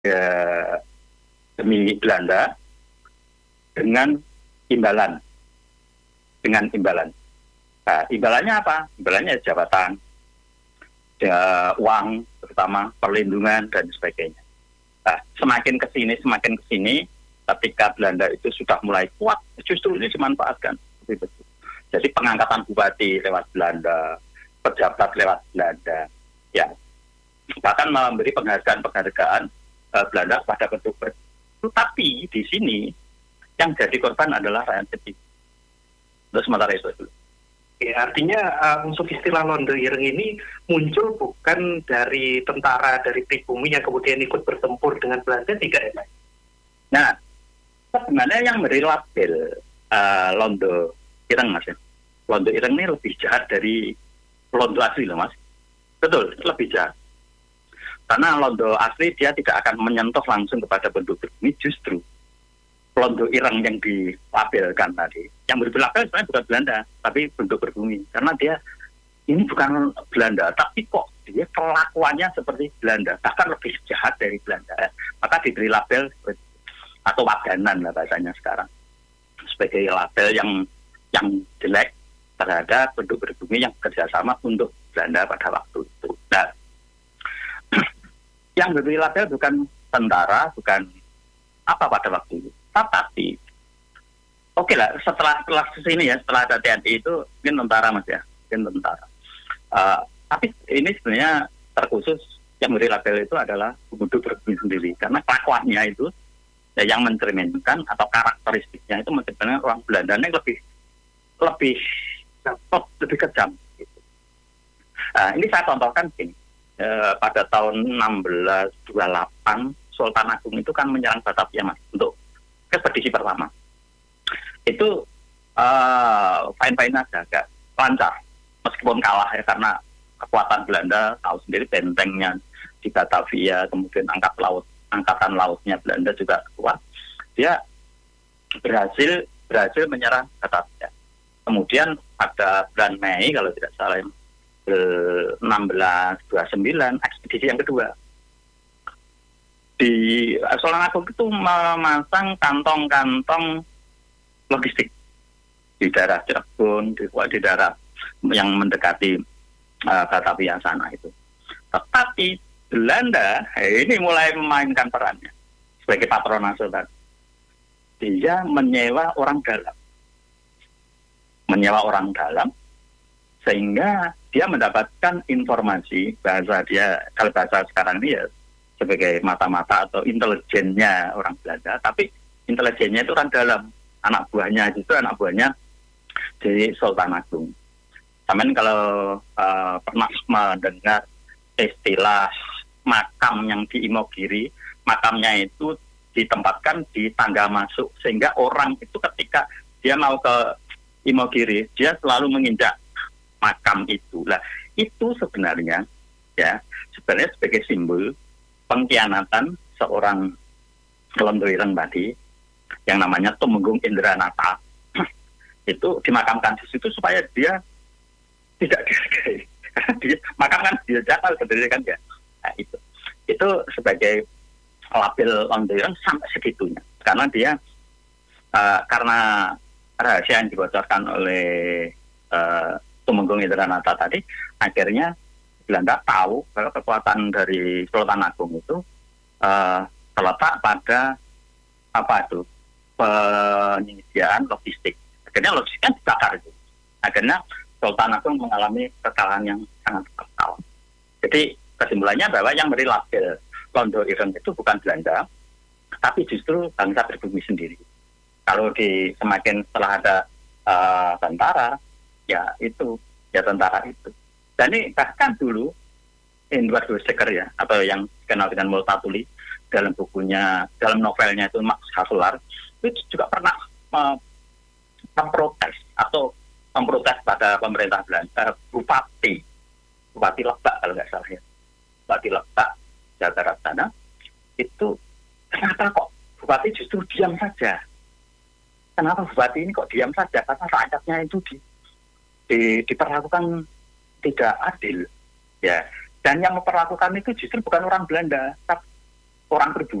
ya, demi Belanda dengan imbalan, Nah, imbalannya apa? Imbalannya jabatan, ya, uang, terutama perlindungan dan sebagainya. Nah, semakin kesini, ketika Belanda itu sudah mulai kuat, justru ini dimanfaatkan. Jadi pengangkatan bupati lewat Belanda, pejabat lewat Belanda, ya, bahkan memberi penghargaan Belanda pada bentuk. Tapi di sini yang jadi korban adalah rakyat kecil. Untuk sementara itu dulu. Ya, artinya untuk istilah Londo Ireng ini muncul bukan dari tentara dari pribumi yang kemudian ikut bertempur dengan Belanda, tidak ya? Nah, sebenarnya yang beri label Londo Ireng, Mas. Londo Ireng ini lebih jahat dari Londo asli loh, Mas. Betul, lebih jahat. Karena Londo asli dia tidak akan menyentuh langsung kepada penduduk pribumi, justru Londo Ireng yang dilabelkan tadi, yang berbelabel sebenarnya bukan Belanda, tapi penduduk pribumi. Karena dia ini bukan Belanda, tapi kok dia kelakuannya seperti Belanda, bahkan lebih jahat dari Belanda. Maka diberi label atau wadanan lah bahasanya sekarang, sebagai label yang jelek terhadap penduduk pribumi yang bekerjasama untuk Belanda pada waktu itu. Nah, yang diberi label bukan tentara, bukan apa pada waktu itu. Tapi, oke lah, setelah sini ya, setelah ada TNI itu mungkin tentara, Mas ya, mungkin tentara. Tapi ini sebenarnya terkhusus yang beri label itu adalah penduduk pribumi sendiri, karena kelakuannya itu ya, yang mencerminkan atau karakteristiknya itu mencerminkan orang Belanda ini lebih kejam. Gitu. Ini saya contohkan gini, pada tahun 1628 Sultan Agung itu kan menyerang Batavia, Mas, untuk ekspedisi pertama. Itu fine-fine aja, agak lancar, meskipun kalah ya, karena kekuatan Belanda, tahu sendiri bentengnya di Batavia, kemudian angkatan lautnya Belanda juga kuat. Dia berhasil menyerang Batavia. Kemudian pada bulan Mei kalau tidak salah 1629 ekspedisi yang kedua. Di Sultan Agung itu memasang kantong-kantong logistik di daerah Cirebon, di daerah yang mendekati Batavia sana itu. Tetapi Belanda ini mulai memainkan perannya sebagai patronase tadi. Dia menyewa orang dalam, sehingga dia mendapatkan informasi, bahasa dia, kalau bahasa sekarang ini ya sebagai mata-mata atau intelijennya orang Belanda, tapi intelijennya itu orang dalam, anak buahnya dari Sultan Agung. Sampai kalau pernah mendengar istilah makam yang di Imogiri, makamnya itu ditempatkan di tangga masuk, sehingga orang itu ketika dia mau ke Imogiri, dia selalu menginjak makam itu. Lah, itu sebenarnya sebagai simbol pengkhianatan seorang Londo Ireng tadi yang namanya Tumenggung Indranata itu dimakamkan di situ supaya dia tidak dihargai. Dia makamkan dia jatuh sebenarnya kan ya. Nah, itu sebagai label Londo Ireng sampai segitunya, karena dia karena rahasia yang dibocorkan oleh Tumenggung Indranata tadi, akhirnya Belanda tahu bahwa kekuatan dari Sultan Agung itu terletak pada penyediaan logistik. Akhirnya logistiknya dibakar itu. Akhirnya Sultan Agung mengalami kekalahan yang sangat fatal. Jadi kesimpulannya bahwa yang beri label Londo Ireng itu bukan Belanda, tapi justru bangsa pribumi sendiri. Kalau semakin setelah ada tentara, ya tentara itu. Dan ini bahkan dulu Edward de Secker ya, atau yang dikenal dengan Multatuli, dalam novelnya itu Max Havelaar, itu juga pernah memprotes pada pemerintah Belanda, Bupati Lebak kalau nggak salah ya, Bupati Lebak Jawa Barat sana, itu kenapa kok Bupati justru diam saja? Kenapa Bupati ini kok diam saja? Karena rakyatnya itu diperlakukan tidak adil, ya. Dan yang memperlakukan itu justru bukan orang Belanda, orang pribumi